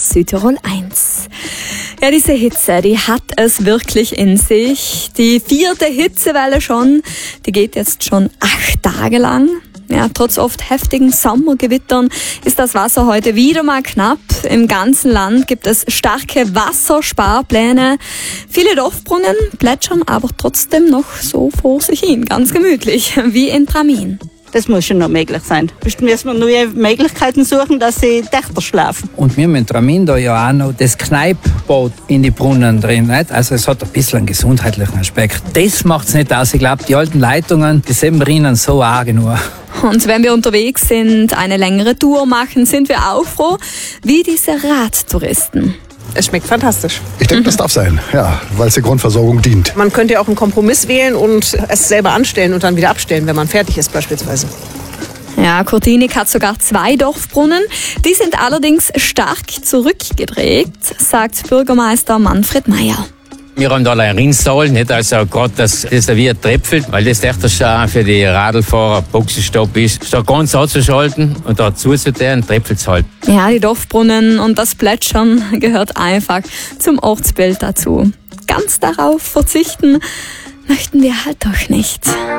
Südtirol 1. Ja, diese Hitze, die hat es wirklich in sich. Die 4. Hitzewelle schon, die geht jetzt schon 8 Tage lang. Ja, trotz oft heftigen Sommergewittern ist das Wasser heute wieder mal knapp. Im ganzen Land gibt es starke Wassersparpläne. Viele Dorfbrunnen plätschern aber trotzdem noch so vor sich hin, ganz gemütlich, wie in Tramin. Das muss schon noch möglich sein. Müssen wir neue Möglichkeiten suchen, dass sie Dächter schlafen. Und wir haben in Tramin da ja auch noch das Kneippbad in die Brunnen drin. Nicht? Also es hat ein bisschen einen gesundheitlichen Aspekt. Das macht es nicht aus. Ich glaube, die alten Leitungen, die sind drinnen so arg nur. Und wenn wir unterwegs sind, eine längere Tour machen, sind wir auch froh, wie diese Radtouristen. Es schmeckt fantastisch. Ich denke, das darf sein, ja, weil es der Grundversorgung dient. Man könnte ja auch einen Kompromiss wählen und es selber anstellen und dann wieder abstellen, wenn man fertig ist beispielsweise. Ja, Kurtinik hat sogar 2 Dorfbrunnen. Die sind allerdings stark zurückgedreht, sagt Bürgermeister Manfred Meyer. Wir haben da ein Rinnsal, nicht? Also gerade, dass das da wie tröpfelt, weil das echt schon für die Radlfahrer Boxenstopp ist. Statt ganz anzuschalten und da zuzudrehen, tröpfelt es halt. Ja, die Dorfbrunnen und das Plätschern gehört einfach zum Ortsbild dazu. Ganz darauf verzichten möchten wir halt doch nicht.